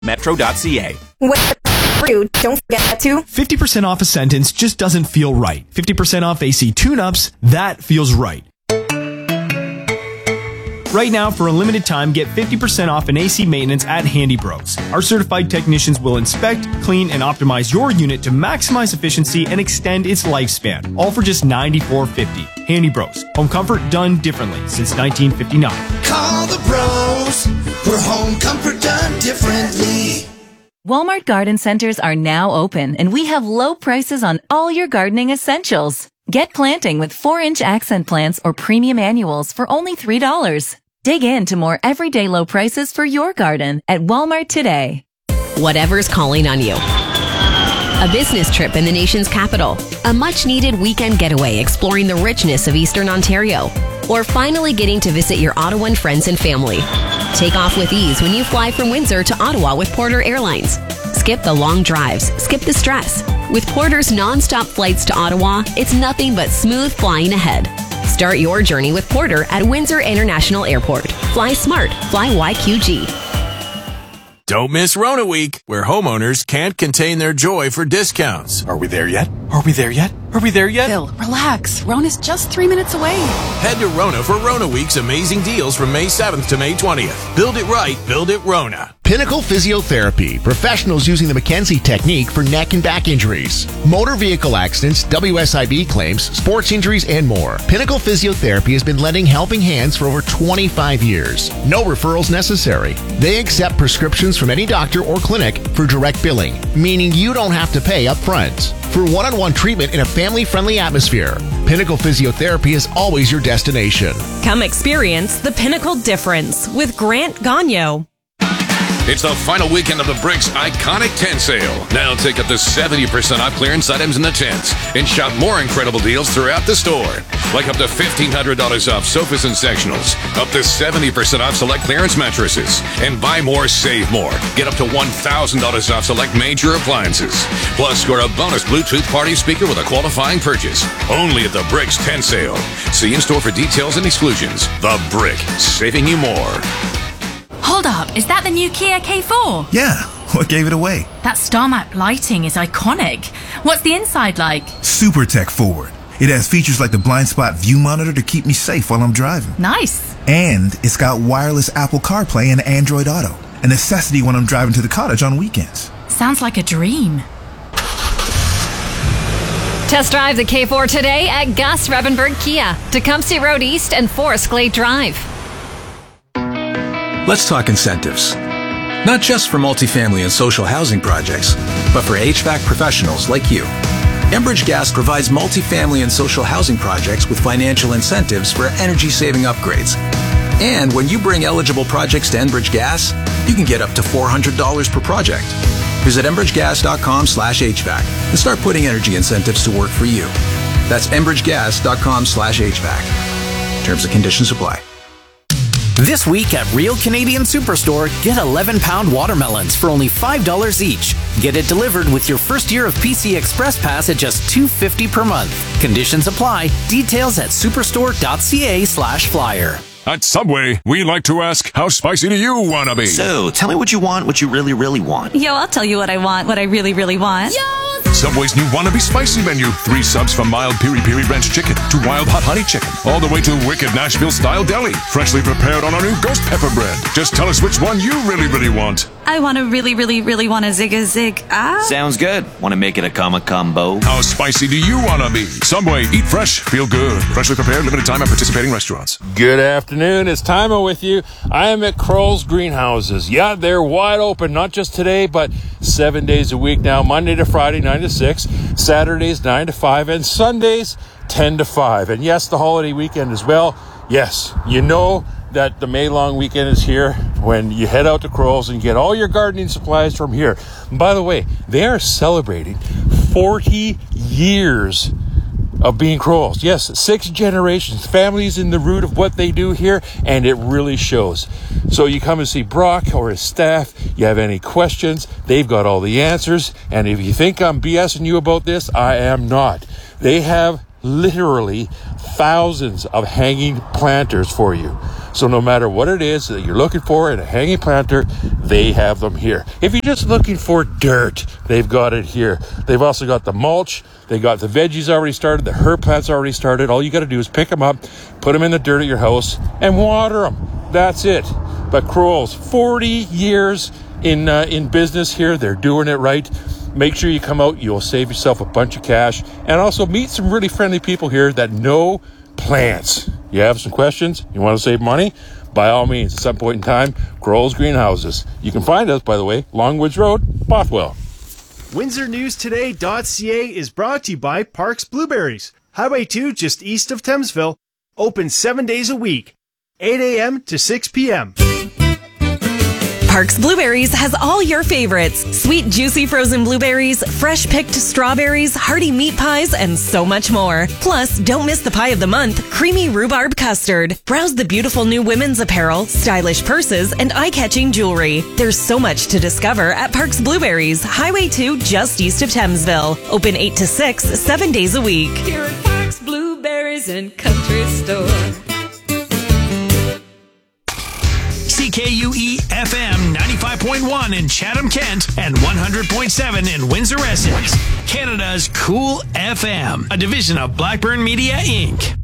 Metro.ca. Rude. Don't forget to 50% off a sentence just doesn't feel right. 50% off AC tune-ups, that feels right. Right now, for a limited time, get 50% off an AC maintenance at Handy Bros. Our certified technicians will inspect, clean, and optimize your unit to maximize efficiency and extend its lifespan. All for just $94.50. Handy Bros. Home comfort done differently since 1959. Call the bros for home comfort done differently. Walmart Garden Centers are now open, and we have low prices on all your gardening essentials. Get planting with 4-inch accent plants or premium annuals for only $3. Dig into more everyday low prices for your garden at Walmart today. Whatever's calling on you. A business trip in the nation's capital. A much-needed weekend getaway exploring the richness of Eastern Ontario. Or finally getting to visit your Ottawa friends and family. Take off with ease when you fly from Windsor to Ottawa with Porter Airlines. Skip the long drives. Skip the stress. With Porter's non-stop flights to Ottawa, it's nothing but smooth flying ahead. Start your journey with Porter at Windsor International Airport. Fly smart. Fly YQG. Don't miss Rona Week, where homeowners can't contain their joy for discounts. Are we there yet? Are we there yet? Are we there yet? Phil, relax. Rona's just 3 minutes away. Head to Rona for Rona Week's amazing deals from May 7th to May 20th. Build it right, build it Rona. Pinnacle Physiotherapy, professionals using the McKenzie technique for neck and back injuries, motor vehicle accidents, WSIB claims, sports injuries, and more. Pinnacle Physiotherapy has been lending helping hands for over 25 years. No referrals necessary. They accept prescriptions from any doctor or clinic for direct billing, meaning you don't have to pay up front. For one-on-one treatment in a family-friendly atmosphere, Pinnacle Physiotherapy is always your destination. Come experience the Pinnacle difference with Grant Gagnon. It's the final weekend of the Bricks Iconic Tent Sale. Now take up to 70% off clearance items in the tents and shop more incredible deals throughout the store. Like up to $1,500 off sofas and sectionals, up to 70% off select clearance mattresses, and buy more, save more. Get up to $1,000 off select major appliances. Plus, score a bonus Bluetooth party speaker with a qualifying purchase. Only at the Bricks Tent Sale. See in store for details and exclusions. The Brick, saving you more. Hold up, is that the new Kia K4? Yeah, what gave it away? That star map lighting is iconic. What's the inside like? Super tech forward. It has features like the blind spot view monitor to keep me safe while I'm driving. Nice. And it's got wireless Apple CarPlay and Android Auto, a necessity when I'm driving to the cottage on weekends. Sounds like a dream. Test drive the K4 today at Gus Revenberg Kia, Tecumseh Road East and Forest Glade Drive. Let's talk incentives. Not just for multifamily and social housing projects, but for HVAC professionals like you. Enbridge Gas provides multifamily and social housing projects with financial incentives for energy-saving upgrades. And when you bring eligible projects to Enbridge Gas, you can get up to $400 per project. Visit enbridgegas.com/HVAC and start putting energy incentives to work for you. That's enbridgegas.com/HVAC. Terms and conditions apply. This week at Real Canadian Superstore, get 11-pound watermelons for only $5 each. Get it delivered with your first year of PC Express Pass at just $2.50 per month. Conditions apply. Details at superstore.ca/flyer. At Subway, we like to ask, how spicy do you want to be? So, tell me what you want, what you really, really want. Yo, I'll tell you what I want, what I really, really want. Yo! Subway's new Wannabe Spicy menu. 3 subs from mild piri-piri ranch chicken to wild hot honey chicken. All the way to wicked Nashville-style deli. Freshly prepared on our new ghost pepper bread. Just tell us which one you really, really want. I want to really, really, really want a zig. Sounds good. Want to make it a combo? How spicy do you want to be? Subway, eat fresh, feel good. Freshly prepared, limited time at participating restaurants. Good afternoon. It's Timo with you. I am at Kroll's Greenhouses. Yeah, they're wide open, not just today, but 7 days a week now, Monday to Friday, 9 to 6, Saturdays, 9 to 5, and Sundays, 10 to 5. And yes, the holiday weekend as well. Yes, you know that the May long weekend is here when you head out to Kroll's and get all your gardening supplies from here. And by the way, they are celebrating 40 years of being Kroll's. Yes, 6 generations. Families in the root of what they do here, and it really shows. So you come and see Brock or his staff. You have any questions, they've got all the answers. And if you think I'm BSing you about this, I am not. They have literally thousands of hanging planters for you. So no matter what it is that you're looking for in a hanging planter, they have them here. If you're just looking for dirt, they've got it here. They've also got the mulch. They got the veggies already started. The herb plants already started. All you got to do is pick them up, put them in the dirt at your house, and water them. That's it. But Kroll's, 40 years in business here. They're doing it right. Make sure you come out. You'll save yourself a bunch of cash. And also meet some really friendly people here that know plants. You have some questions? You want to save money? By all means, at some point in time, Kroll's Greenhouses. You can find us, by the way, Longwoods Road, Bothwell. WindsorNewsToday.ca is brought to you by Parks Blueberries. Highway 2 just east of Thamesville. Open 7 days a week. 8 a.m. to 6 p.m. Parks Blueberries has all your favorites. Sweet, juicy frozen blueberries, fresh picked strawberries, hearty meat pies, and so much more. Plus, don't miss the pie of the month, creamy rhubarb custard. Browse the beautiful new women's apparel, stylish purses, and eye-catching jewelry. There's so much to discover at Parks Blueberries, Highway 2 just east of Thamesville. Open 8 to 6, 7 days a week. Here at Parks Blueberries and Country Store. CKUE FM 95.1 in Chatham, Kent, and 100.7 in Windsor, Essex. Canada's Cool FM, a division of Blackburn Media, Inc.